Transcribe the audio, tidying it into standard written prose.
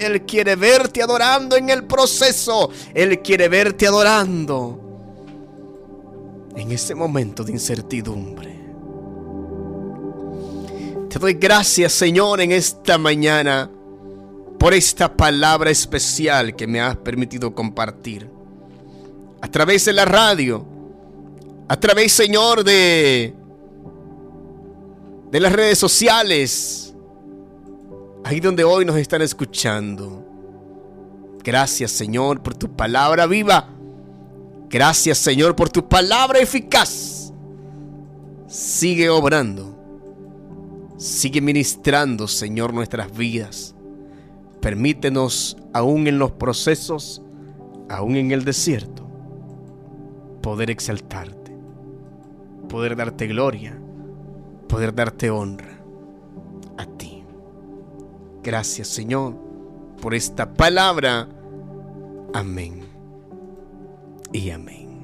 Él quiere verte adorando en el proceso. Él quiere verte adorando en ese momento de incertidumbre. Te doy gracias, Señor, en esta mañana por esta palabra especial que me has permitido compartir a través de la radio, a través, Señor, de las redes sociales, ahí donde hoy nos están escuchando. Gracias, Señor, por tu palabra viva. Gracias, Señor, por tu palabra eficaz. Sigue obrando, sigue ministrando, Señor, nuestras vidas. Permítenos, aún en los procesos, aún en el desierto, poder exaltarte, poder darte gloria, poder darte honra a ti. Gracias, Señor, por esta palabra. Amén y amén.